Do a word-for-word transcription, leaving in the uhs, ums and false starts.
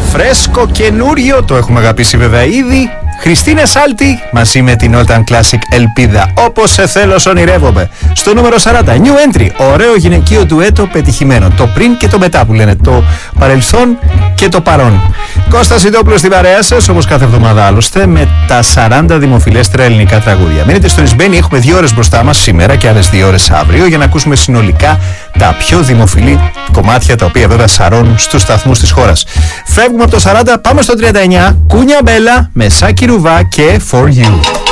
Φρέσκο καινούριο, το έχουμε αγαπήσει βέβαια ήδη. Χριστίνα Σάλτη μαζί με την All Time Classic Ελπίδα. Όπως σε θέλω, σ' ονειρεύομαι. Στο νούμερο σαράντα, New Entry. Ωραίο γυναικείο ντουέτο πετυχημένο. Το πριν και το μετά που λένε. Το παρελθόν και το παρόν. Κώστας Ιδόπουλος στην παρέα σας, όπως κάθε εβδομάδα άλλωστε, με τα σαράντα δημοφιλέστερα ελληνικά τραγούδια. Μείνετε στον Ισμπένι, έχουμε δύο ώρες μπροστά μας σήμερα και άλλες δύο ώρες αύριο για να ακούσουμε συνολικά τα πιο δημοφιλή κομμάτια, τα οποία βέβαια σαρώνουν στους σταθμούς της χώρας. Φεύγουμε από το σαράντα, πάμε στο τριάντα εννιά. Κούνια Μπέλα με Σάκη Ρουβά και For You.